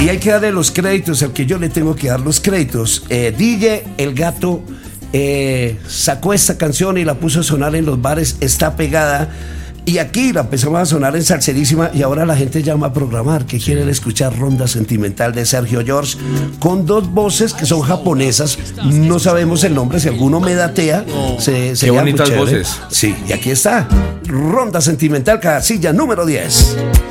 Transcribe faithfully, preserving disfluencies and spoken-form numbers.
Y hay que darle los créditos al que yo le tengo que dar los créditos. Eh, D J El Gato eh, sacó esta canción y la puso a sonar en los bares, está pegada. Y aquí la empezamos a sonar en Salserísima y ahora la gente llama a programar que quieren escuchar Ronda Sentimental de Sergio George con dos voces que son japonesas. No sabemos el nombre, si alguno me datea. No. Se, se Qué bonitas voces. Sí, y aquí está Ronda Sentimental, casilla número diez.